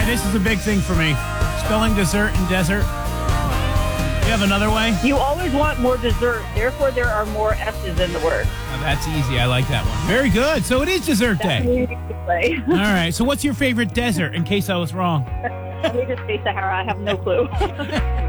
this is a big thing for me. Spelling dessert and desert. You have another way? You always want more dessert, therefore there are more S's in the word. Oh, that's easy. I like that one. Very good. So it is dessert That's day. what you need to say. All right. So what's your favorite desert, in case I was wrong? Let me just say Sahara. I have no clue.